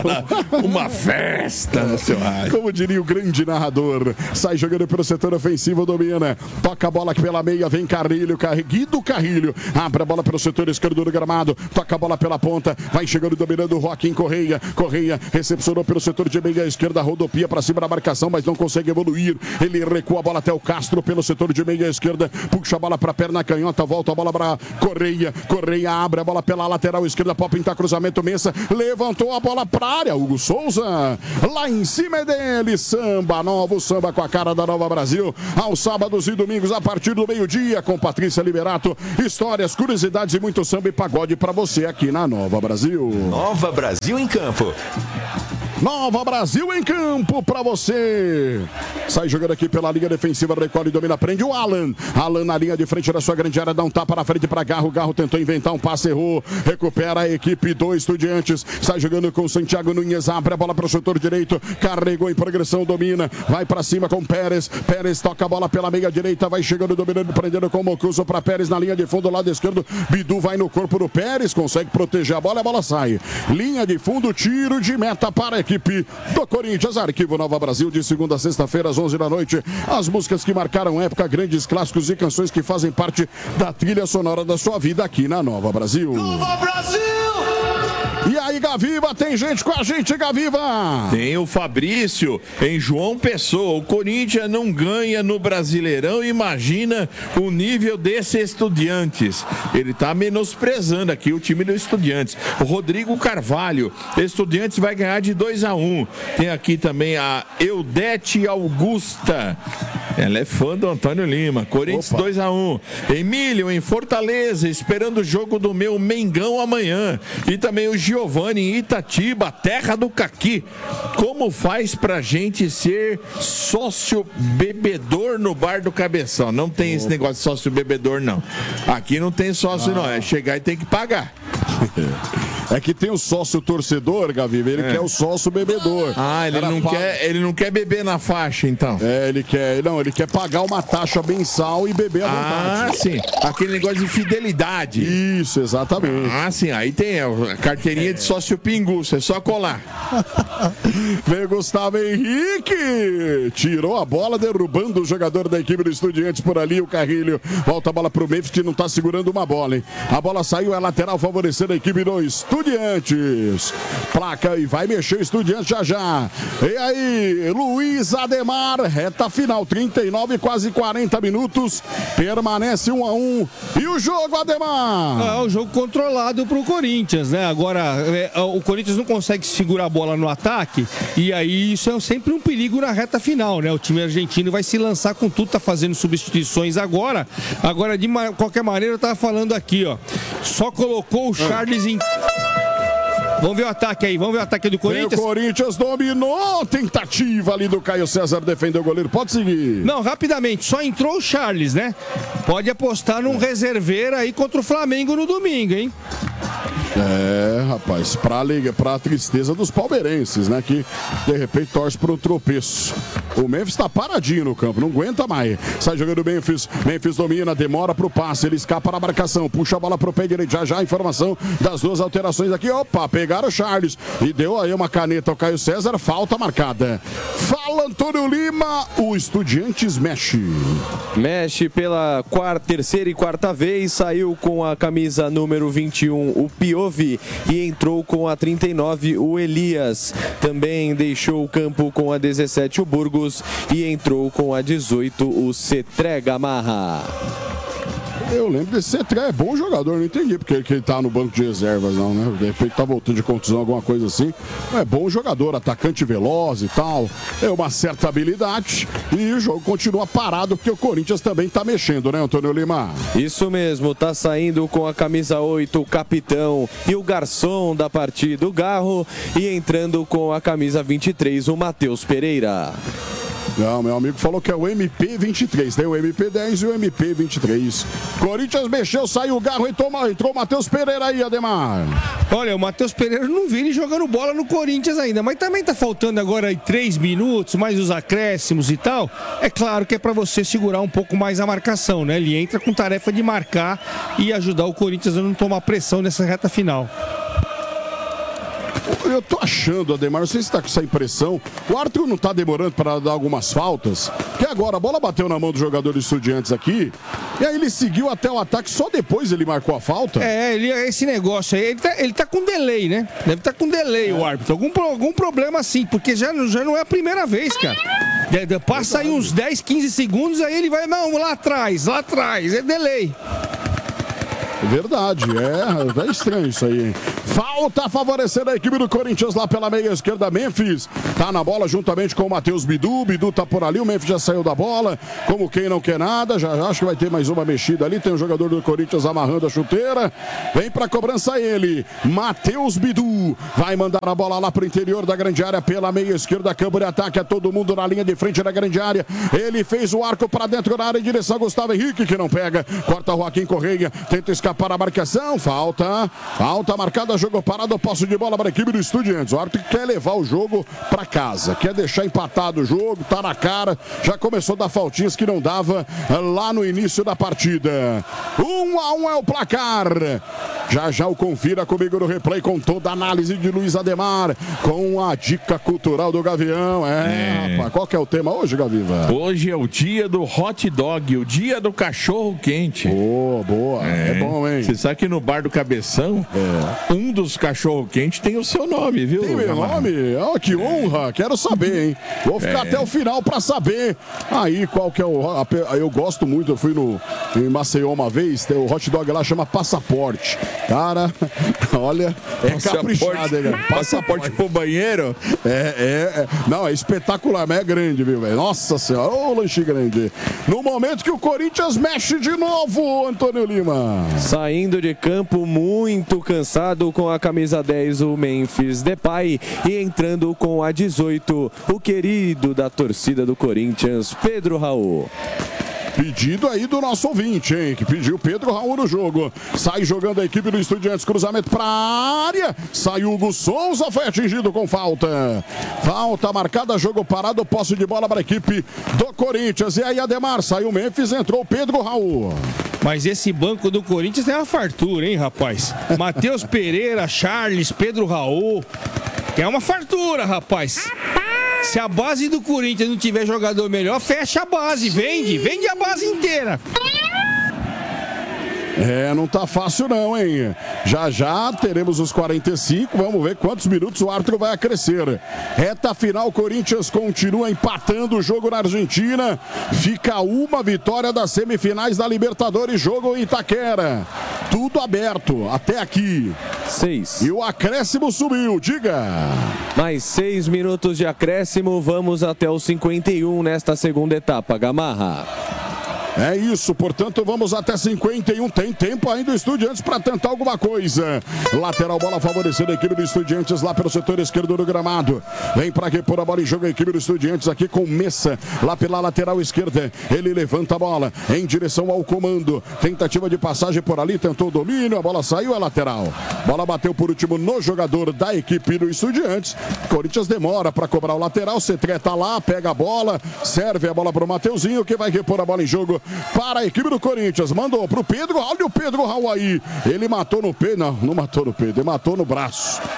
[SPEAKER 2] Uma festa no seu rádio.
[SPEAKER 1] Como diria o grande narrador. Sai jogando pelo setor ofensivo, domina. Toca a bola aqui pela meia, vem Carrilho, Guido Carrilho. Abre a bola pelo setor esquerdo do gramado. Toca a bola pela ponta. Vai chegando, dominando o Joaquim Correia. Correia recepcionou pelo setor de meia esquerda. Rodopia para cima da marcação, mas não consegue evoluir. Ele recua a bola até o Castro pelo setor de meia esquerda. Puxa a bola para a perna canhota. Volta a bola para Correia. Correia abre a bola pela lateral esquerda. Pode pintar cruzamento. Messa levantou a bola para a área. Hugo Souza. Lá em cima é dele. Samba novo. Samba com a cara da Nova Brasil. Aos sábados e domingos a partir do meio-dia com Patrícia Liberato. Histórias, curiosidades e muito samba e pagode para você aqui na Nova Brasil.
[SPEAKER 8] Nova Brasil em campo.
[SPEAKER 1] Nova Brasil em campo para você. Sai jogando aqui pela linha defensiva, recolhe e domina, prende o Alan. Alan na linha de frente da sua grande área, dá um tapa na frente para Garro. Garro tentou inventar um passe, errou. Recupera a equipe do Estudiantes. Sai jogando com Santiago Nunes, abre a bola para o setor direito. Carregou em progressão, domina. Vai para cima com Pérez. Pérez toca a bola pela meia direita, vai chegando, dominando, prendendo com o Mocuso para Pérez na linha de fundo, lado esquerdo. Bidu vai no corpo do Pérez, consegue proteger a bola sai. Linha de fundo, tiro de meta para a equipe do Corinthians. Arquivo Nova Brasil, de segunda a sexta-feira às 11 da noite. As músicas que marcaram época, grandes clássicos e canções que fazem parte da trilha sonora da sua vida aqui na Nova Brasil.
[SPEAKER 10] Nova Brasil!
[SPEAKER 1] E aí, Gaviva, tem gente com a gente, Gaviva?
[SPEAKER 2] Tem o Fabrício em João Pessoa. O Corinthians não ganha no Brasileirão. Imagina o nível desse Estudiantes. Ele tá menosprezando aqui o time do Estudiantes. O Rodrigo Carvalho. Estudiantes vai ganhar de 2-1. Tem aqui também a Eudete Augusta. Ela é fã do Antônio Lima. Corinthians 2-1. Emílio em Fortaleza, esperando o jogo do meu Mengão amanhã. E também o Giovanni em Itatiba, terra do Caqui. Como faz pra gente ser sócio bebedor no bar do Cabeção? Não tem esse negócio de sócio bebedor, não. Aqui não tem sócio, não. É chegar e tem que pagar.
[SPEAKER 1] É que tem o sócio torcedor, Gaviva, ele quer o sócio bebedor.
[SPEAKER 2] Ah, ele não quer beber na faixa, então.
[SPEAKER 1] É, ele quer pagar uma taxa mensal e beber à vontade.
[SPEAKER 2] Ah, sim. Aquele negócio de fidelidade.
[SPEAKER 1] Isso, exatamente.
[SPEAKER 2] Ah, sim. Aí tem a carteirinha de sócio pinguço, é só colar.
[SPEAKER 1] Vem Gustavo Henrique. Tirou a bola, derrubando o jogador da equipe do Estudiantes por ali, o Carrilho. Volta a bola pro Memphis, que não tá segurando uma bola, hein? A bola saiu, é lateral, favorecendo a equipe do Estudiantes. Placa e vai mexer o Estudiantes já. E aí, Luiz Ademar, reta final, 39, quase 40 minutos. Permanece 1-1. E o jogo, Ademar?
[SPEAKER 6] O jogo controlado pro Corinthians, né? Agora, o Corinthians não consegue segurar a bola no ataque. E aí, isso é sempre um perigo na reta final, né? O time argentino vai se lançar com tudo, tá fazendo substituições agora. Agora, de qualquer maneira, eu tava falando aqui, ó. Só colocou o Charles em... Vamos ver o ataque aí, vamos ver o ataque do Corinthians.
[SPEAKER 1] O Corinthians dominou, tentativa ali do Caio César, defendeu o goleiro, pode seguir.
[SPEAKER 6] Não, rapidamente, só entrou o Charles, né? Pode apostar num reserveiro aí contra o Flamengo no domingo, hein?
[SPEAKER 1] É, rapaz, pra tristeza dos palmeirenses, né? Que de repente torce para um tropeço. O Memphis tá paradinho no campo, não aguenta mais. Sai jogando o Memphis domina, demora pro passe, ele escapa na marcação, puxa a bola pro pé direito. Já a informação das duas alterações aqui. Opa, pegaram o Charles e deu aí uma caneta ao Caio César, falta marcada. Fala, Antônio Lima, o Estudiantes mexe.
[SPEAKER 7] Mexe pela terceira e quarta vez, saiu com a camisa número 21, o Piovi, e entrou com a 39, o Elias. Também deixou o campo com a 17, o Burgos, e entrou com a 18, o Cetré Gamarra.
[SPEAKER 1] Eu lembro desse Cetré, é bom jogador, não entendi porque ele tá no banco de reservas, não, né? De repente tá voltando de contusão, alguma coisa assim. É bom jogador, atacante veloz e tal. É uma certa habilidade e o jogo continua parado porque o Corinthians também tá mexendo, né, Antônio Lima?
[SPEAKER 7] Isso mesmo, tá saindo com a camisa 8, o capitão e o garçom da partida, o Garro, e entrando com a camisa 23, o Matheus Pereira.
[SPEAKER 1] Não, meu amigo falou que é o MP23, tem o MP10 e o MP23. Corinthians mexeu, saiu o Garro e entrou o Matheus Pereira aí, Ademar.
[SPEAKER 6] Olha, o Matheus Pereira não vi ele jogando bola no Corinthians ainda, mas também tá faltando agora aí 3 minutos, mais os acréscimos e tal. É claro que é pra você segurar um pouco mais a marcação, né? Ele entra com tarefa de marcar e ajudar o Corinthians a não tomar pressão nessa reta final.
[SPEAKER 1] Eu tô achando, Ademar, não sei se tá com essa impressão, o Arthur não tá demorando para dar algumas faltas, que agora a bola bateu na mão do jogador do Estudiantes aqui, e aí ele seguiu até o ataque, só depois ele marcou a falta.
[SPEAKER 6] Esse negócio aí, ele tá com delay, né? Deve estar com delay o árbitro, algum problema assim, porque já não é a primeira vez, cara. Passa aí uns 10, 15 segundos, aí ele vai, não, lá atrás, é delay.
[SPEAKER 1] Verdade, é estranho isso aí. Falta favorecendo a equipe do Corinthians lá pela meia esquerda. Memphis tá na bola juntamente com o Matheus Bidu. Bidu tá por ali, o Memphis já saiu da bola, como quem não quer nada. Já acho que vai ter mais uma mexida ali. Tem um jogador do Corinthians amarrando a chuteira. Vem pra cobrança ele, Matheus Bidu. Vai mandar a bola lá pro interior da grande área pela meia esquerda. Campo de ataque, é todo mundo na linha de frente da grande área. Ele fez o arco pra dentro da área em direção a Gustavo Henrique, que não pega. Corta o Joaquim Correia, tenta escapar a marcação. Falta marcada, jogo parado, posse de bola para a equipe do Estudiantes. O árbitro quer levar o jogo para casa, quer deixar empatado o jogo, tá na cara, já começou a dar faltinhas que não dava lá no início da partida. 1-1 é o placar. Já o confira comigo no replay com toda a análise de Luiz Ademar, com a dica cultural do Gavião. Rapaz, qual que é o tema hoje, Gaviva?
[SPEAKER 2] Hoje é o dia do hot dog, o dia do cachorro quente.
[SPEAKER 1] Boa, é bom, hein?
[SPEAKER 2] Você sabe que no bar do Cabeção, um dos cachorro-quente tem o seu nome, viu?
[SPEAKER 1] Tem meu nome? Que honra, quero saber, hein? Vou ficar até o final pra saber aí qual que é o... Eu gosto muito, eu fui em Maceió uma vez, tem o hot dog lá, chama Passaporte. Cara, olha, caprichado, hein, cara?
[SPEAKER 2] Passaporte pro banheiro?
[SPEAKER 1] Não, é espetacular, mas é grande, viu, velho? Nossa senhora, ô lanche grande. No momento que o Corinthians mexe de novo, Antônio Lima.
[SPEAKER 7] Saindo de campo muito cansado com a camisa 10, o Memphis Depay, e entrando com a 18, o querido da torcida do Corinthians, Pedro Raul.
[SPEAKER 1] Pedido aí do nosso ouvinte, hein? Que pediu Pedro Raul no jogo. Sai jogando a equipe do Estudiantes. Cruzamento pra área. Sai Hugo Souza. Foi atingido com falta. Falta marcada. Jogo parado. Posse de bola para a equipe do Corinthians. E aí, Ademar. Saiu o Memphis. Entrou Pedro Raul.
[SPEAKER 6] Mas esse banco do Corinthians é uma fartura, hein, rapaz? Matheus Pereira, Charles, Pedro Raul. É uma fartura, rapaz. Se a base do Corinthians não tiver jogador melhor, fecha a base, vende a base inteira.
[SPEAKER 1] Não tá fácil não, hein? Já teremos os 45, vamos ver quantos minutos o árbitro vai acrescer. Reta final, Corinthians continua empatando o jogo na Argentina. Fica uma vitória das semifinais da Libertadores, jogo em Itaquera. Tudo aberto, até aqui.
[SPEAKER 7] 6.
[SPEAKER 1] E o acréscimo subiu, diga.
[SPEAKER 7] Mais 6 minutos de acréscimo, vamos até os 51 nesta segunda etapa, Gamarra.
[SPEAKER 1] É isso, portanto, vamos até 51. Tem tempo ainda o Estudiantes para tentar alguma coisa. Lateral, bola favorecendo a equipe do Estudiantes lá pelo setor esquerdo do gramado. Vem para repor a bola em jogo a equipe do Estudiantes aqui com Messa lá pela lateral esquerda. Ele levanta a bola em direção ao comando. Tentativa de passagem por ali, tentou o domínio, a bola saiu, é lateral. Bola bateu por último no jogador da equipe do Estudiantes. Corinthians demora para cobrar o lateral. Cetré tá lá, pega a bola, serve a bola para o Mateuzinho, que vai repor a bola em jogo para a equipe do Corinthians. Mandou pro Pedro. Olha o Pedro Raul aí. Ele matou no peito. Não matou no peito. Ele matou no braço.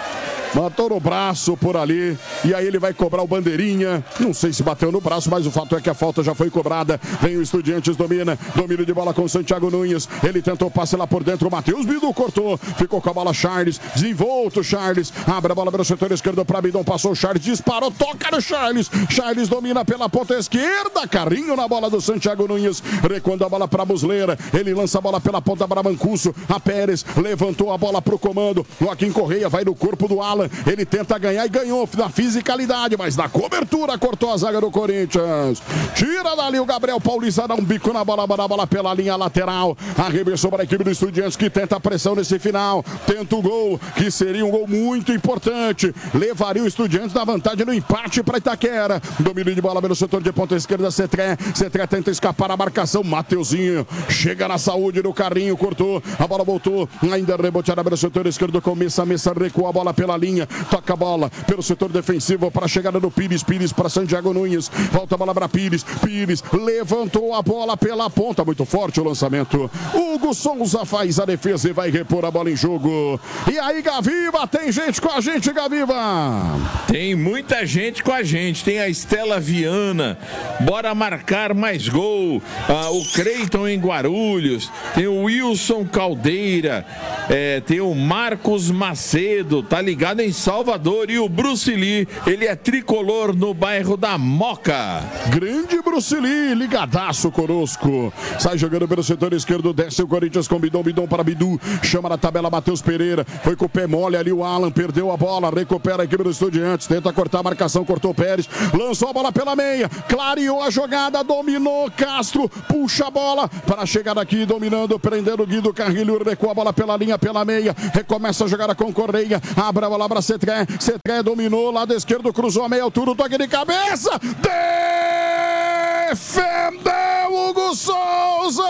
[SPEAKER 1] Matou no braço por ali. E aí ele vai cobrar o bandeirinha. Não sei se bateu no braço, mas o fato é que a falta já foi cobrada. Vem o Estudiantes, domina. Domínio de bola com o Santiago Nunes. Ele tentou passe lá por dentro. O Matheus Bidu cortou. Ficou com a bola Charles. Desenvolta o Charles. Abre a bola pelo setor esquerdo para Bidon. Passou o Charles. Disparou. Toca no Charles. Charles domina pela ponta esquerda. Carrinho na bola do Santiago Nunes. Recuando a bola para Muslera. Ele lança a bola pela ponta para Mancuso. A Pérez levantou a bola para o comando. Joaquim Correia vai no corpo do Alan. Ele tenta ganhar e ganhou na fisicalidade, mas na cobertura cortou a zaga do Corinthians. Tira dali o Gabriel Paulista, dá um bico na bola pela linha lateral. Arremessou para a equipe do Estudiantes que tenta a pressão nesse final. Tenta o gol, que seria um gol muito importante. Levaria o Estudiantes na vantagem no empate para Itaquera. Domínio de bola pelo setor de ponta esquerda, Cetré. Cetré tenta escapar a marcação. Mateuzinho chega na saúde do carrinho, cortou. A bola voltou. Ainda reboteada pelo setor esquerdo com Messa. Messa recua a bola pela linha. Toca a bola pelo setor defensivo para a chegada do Pires. Pires para Santiago Nunes. Volta a bola para Pires. Pires levantou a bola pela ponta. Muito forte o lançamento. Hugo Souza faz a defesa e vai repor a bola em jogo. E aí, Gaviva, tem gente com a gente, Gaviva?
[SPEAKER 2] Tem muita gente com a gente. Tem a Estela Viana. Bora marcar mais gol. O Creiton em Guarulhos. Tem o Wilson Caldeira. Tem o Marcos Macedo. Tá ligado em Salvador. E o Bruce Lee, ele é tricolor no bairro da Moca.
[SPEAKER 1] Grande Bruce Lee, ligadaço conosco. Sai jogando pelo setor esquerdo, desce o Corinthians com Bidon, Bidon para Bidu. Chama na tabela Matheus Pereira. Foi com o pé mole ali o Alan, perdeu a bola, recupera a equipe do Estudiantes. Tenta cortar a marcação, cortou o Pérez. Lançou a bola pela meia, clareou a jogada, dominou Castro. Puxa a bola para chegar aqui, dominando, prendendo o Guido Carrilho. Recua a bola pela linha, pela meia. Recomeça a jogada com Correia. Abre a bola para Cetré. Cetré dominou, lado esquerdo, cruzou a meia altura, o toque de cabeça. Defendeu Hugo Souza!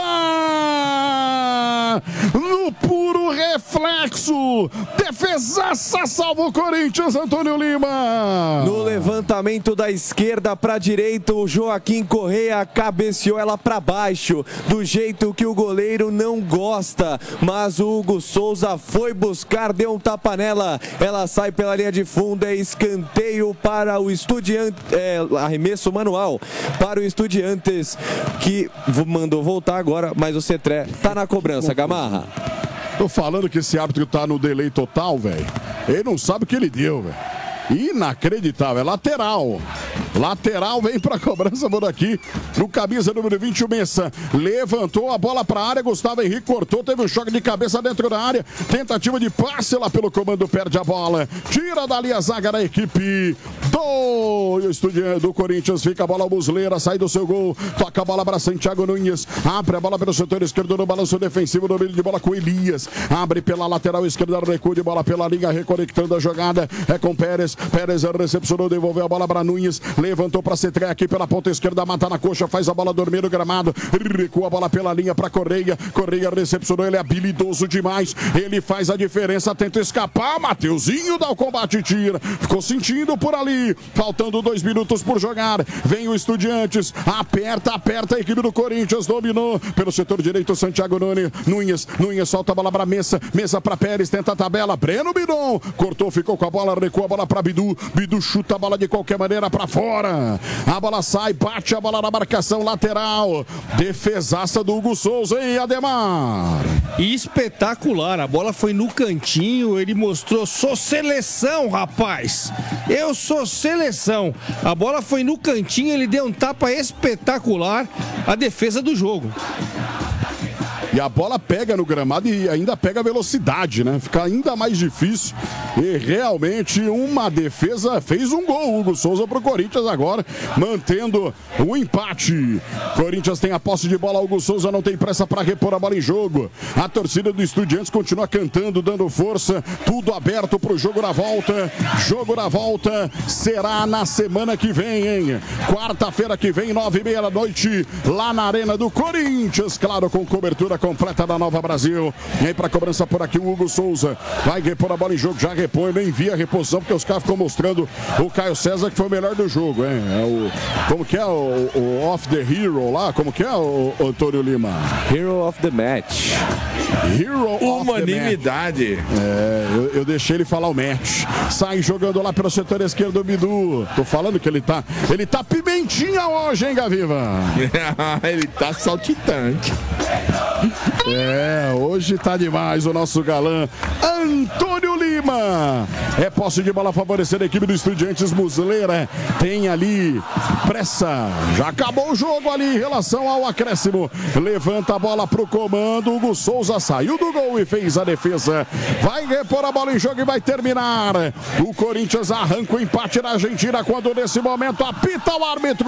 [SPEAKER 1] No puro reflexo. Defesaça salva o Corinthians, Antônio Lima.
[SPEAKER 7] No levantamento da esquerda para a direita, o Joaquim Correia cabeceou ela para baixo, do jeito que o goleiro não gosta. Mas o Hugo Souza foi buscar, deu um tapa nela. Ela sai pela linha de fundo, é escanteio para o Estudiantes, arremesso manual para o Estudiantes, que mandou voltar agora, mas o Cetré tá na cobrança, Gamarra.
[SPEAKER 1] Tô falando que esse árbitro tá no delay total, velho. Ele não sabe o que ele deu, velho. Inacreditável, é lateral. Lateral vem para a cobrança por aqui. No camisa número 20, o Messa. Levantou a bola para a área. Gustavo Henrique cortou. Teve um choque de cabeça dentro da área. Tentativa de passe lá pelo comando. Perde a bola. Tira dali a zaga da equipe do Corinthians. Fica a bola ao Muslera. Sai do seu gol. Toca a bola para Santiago Nunes. Abre a bola pelo setor esquerdo no balanço defensivo. Domínio de bola com Elias. Abre pela lateral esquerda. Recuo de bola pela linha. Reconectando a jogada. É com Pérez. Pérez recepcionou. Devolveu a bola para Nunes. Levantou para Cetré aqui pela ponta esquerda, mata na coxa, faz a bola dormir no gramado, recua a bola pela linha para Correia. Correia recepcionou, ele é habilidoso demais, ele faz a diferença, tenta escapar. Mateuzinho dá o combate e tira, ficou sentindo por ali, faltando 2 minutos por jogar. Vem o Estudiantes, aperta a equipe do Corinthians, dominou pelo setor direito. Santiago Nunes solta a bola para Messa para Pérez, tenta a tabela. Breno Bidon cortou, ficou com a bola, recua a bola para Bidu chuta a bola de qualquer maneira para fora. A bola sai, bate a bola na marcação lateral. Defesaça do Hugo Souza, hein, Ademar?
[SPEAKER 6] Espetacular, a bola foi no cantinho, ele mostrou, sou seleção, rapaz. Eu sou seleção. A bola foi no cantinho, ele deu um tapa espetacular, a defesa do jogo.
[SPEAKER 1] E a bola pega no gramado e ainda pega velocidade, né? Fica ainda mais difícil. E realmente uma defesa fez um gol. Hugo Souza pro Corinthians agora, mantendo o empate. Corinthians tem a posse de bola. Hugo Souza não tem pressa para repor a bola em jogo. A torcida do Estudiantes continua cantando, dando força. Tudo aberto pro jogo na volta. Jogo na volta será na semana que vem, hein? Quarta-feira que vem, 9h30 da noite, lá na Arena do Corinthians. Claro, com cobertura completa da Nova Brasil. E aí pra cobrança por aqui o Hugo Souza. Vai repor a bola em jogo, já repõe, nem envia a reposição, porque os caras ficam mostrando o Caio César que foi o melhor do jogo, hein? Como que é o Off the Hero lá? Como que é o Antônio Lima?
[SPEAKER 7] Hero of the Match.
[SPEAKER 1] Hero
[SPEAKER 2] Unanimidade.
[SPEAKER 1] Eu deixei ele falar o match. Sai jogando lá pelo setor esquerdo do Bidu. Tô falando que ele tá pimentinha hoje, hein, Gaviva?
[SPEAKER 2] Ele tá saltitante.
[SPEAKER 1] Hoje tá demais o nosso galã Antônio Lima. É posse de bola favorecendo a equipe do Estudiantes. Muslera tem ali pressa. Já acabou o jogo ali em relação ao acréscimo. Levanta a bola pro comando. Hugo Souza saiu do gol e fez a defesa. Vai repor a bola em jogo e vai terminar. O Corinthians arranca o empate na Argentina quando nesse momento apita o árbitro.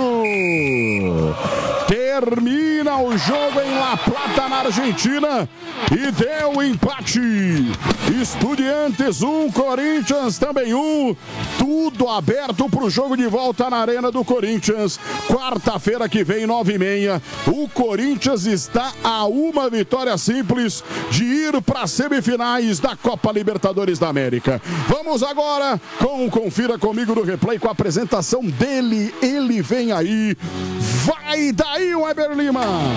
[SPEAKER 1] Termina o jogo em La Plata, na Argentina, e deu empate. Estudiantes 1, Corinthians também 1. Tudo aberto para o jogo de volta na Arena do Corinthians. Quarta-feira que vem, 9h30. O Corinthians está a uma vitória simples de ir para as semifinais da Copa Libertadores da América. Vamos agora com o Confira Comigo no Replay, com a apresentação dele. Ele vem aí. Vai daí, Weber Lima.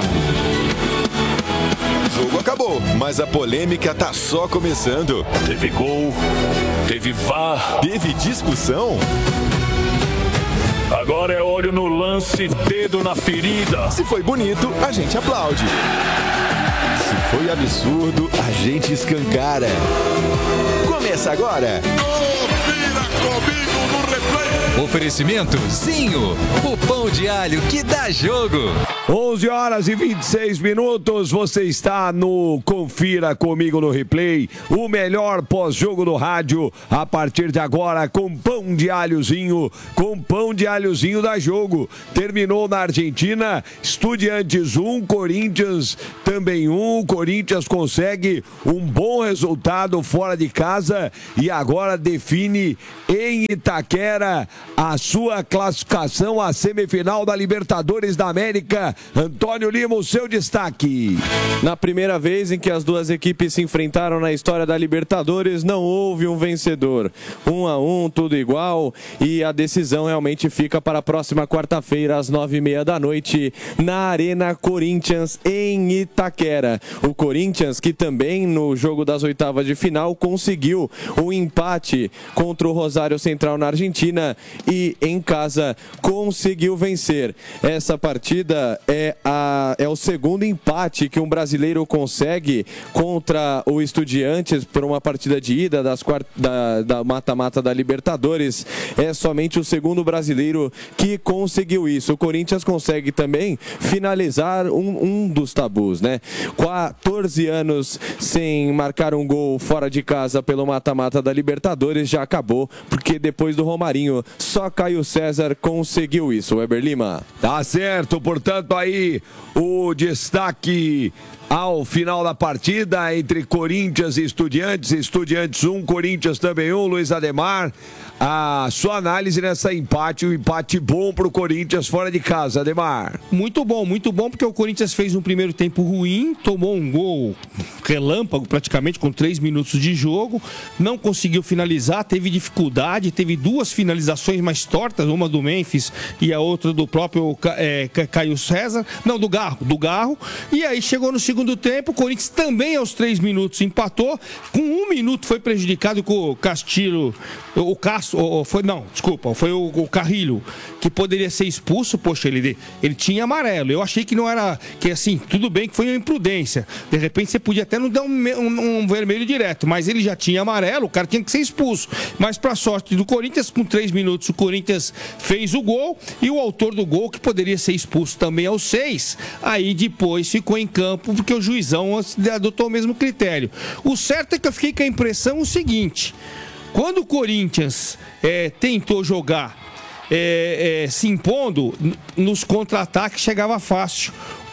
[SPEAKER 8] O jogo acabou, mas a polêmica tá só começando.
[SPEAKER 10] Teve gol, teve VAR,
[SPEAKER 8] teve discussão.
[SPEAKER 10] Agora é olho no lance, dedo na ferida.
[SPEAKER 8] Se foi bonito, a gente aplaude. Se foi absurdo, a gente escancara. Começa agora.
[SPEAKER 11] Confira comigo no replay.
[SPEAKER 12] Oferecimento Zinho, o pão de alho que dá jogo.
[SPEAKER 13] 11h26, você está no Confira Comigo no Replay, o melhor pós-jogo do rádio, a partir de agora com pão de alhozinho, dá jogo. Terminou na Argentina, Estudiantes 1, Corinthians também 1, Corinthians consegue um bom resultado fora de casa e agora define em Itaquera a sua classificação à semifinal da Libertadores da América. Antônio Lima, o seu destaque.
[SPEAKER 7] Na primeira vez em que as duas equipes se enfrentaram na história da Libertadores, não houve um vencedor. 1-1, tudo igual, e a decisão realmente fica para a próxima quarta-feira, às 9h30 da noite, na Arena Corinthians, em Itaquera. O Corinthians, que também no jogo das oitavas de final conseguiu um empate contra o Rosário Central na Argentina e em casa conseguiu vencer. Essa partida é o segundo empate que um brasileiro consegue contra o Estudiantes por uma partida de ida da mata-mata da Libertadores. É somente o segundo brasileiro que conseguiu isso. O Corinthians consegue também finalizar um dos tabus, né? 14 anos sem marcar um gol fora de casa pelo mata-mata da Libertadores já acabou, porque depois do Romarinho só Caio César conseguiu isso. Weber Lima.
[SPEAKER 13] Tá certo, portanto aí o destaque ao final da partida entre Corinthians e Estudiantes. Estudiantes 1, Corinthians também 1, Luiz Ademar. A sua análise nessa empate, um empate bom para o Corinthians fora de casa, Ademar.
[SPEAKER 6] Muito bom, porque o Corinthians fez um primeiro tempo ruim, tomou um gol relâmpago praticamente com 3 minutos de jogo, não conseguiu finalizar, teve dificuldade, teve duas finalizações mais tortas, uma do Memphis e a outra do próprio Caio César, não, do Garro, e aí chegou no segundo tempo, o Corinthians também aos 3 minutos empatou, com 1 minuto foi prejudicado com o Castilho, foi o Carrilho, que poderia ser expulso. Poxa, ele tinha amarelo. Eu achei que não era, que assim, tudo bem que foi uma imprudência. De repente você podia até não dar um vermelho direto, mas ele já tinha amarelo, o cara tinha que ser expulso. Mas para sorte do Corinthians, com 3 minutos o Corinthians fez o gol e o autor do gol, que poderia ser expulso também aos 6, aí depois ficou em campo porque o juizão adotou o mesmo critério. O certo é que eu fiquei com a impressão o seguinte: quando o Corinthians tentou jogar se impondo, nos contra-ataques chegava fácil.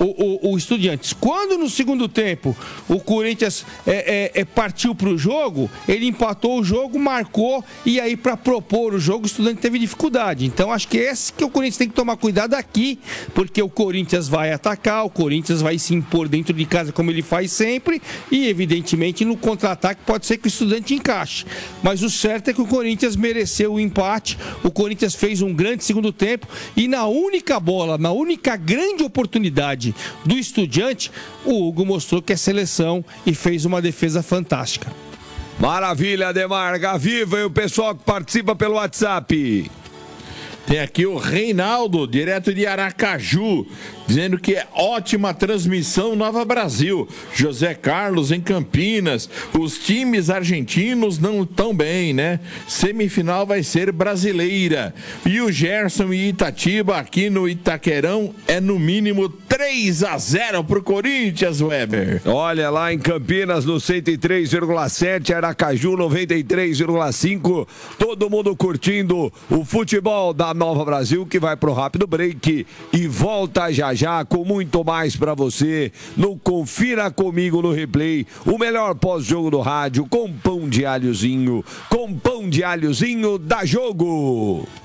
[SPEAKER 6] o Estudiantes. Quando no segundo tempo o Corinthians partiu para o jogo, ele empatou o jogo, marcou, e aí para propor o jogo o Estudiantes teve dificuldade. Então acho que esse que o Corinthians tem que tomar cuidado aqui, porque o Corinthians vai atacar, o Corinthians vai se impor dentro de casa como ele faz sempre, e evidentemente no contra-ataque pode ser que o Estudante encaixe. Mas o certo é que o Corinthians mereceu o empate, o Corinthians fez um grande segundo tempo, e na única bola, na única grande oportunidade do Estudiante, o Hugo mostrou que é seleção e fez uma defesa fantástica.
[SPEAKER 13] Maravilha, Ademar. Viva e o pessoal que participa pelo WhatsApp.
[SPEAKER 2] Tem aqui o Reinaldo, direto de Aracaju, dizendo que é ótima transmissão Nova Brasil. José Carlos em Campinas. Os times argentinos não estão bem, né? Semifinal vai ser brasileira. E o Gerson e Itatiba aqui no Itaquerão é no mínimo 3-0 pro Corinthians, Weber.
[SPEAKER 13] Olha, lá em Campinas no 103,7, Aracaju 93,5. Todo mundo curtindo o futebol da Nova Brasil, que vai pro rápido break e volta já com muito mais pra você no Confira Comigo no Replay, o melhor pós-jogo do rádio com pão de alhozinho da Jogo.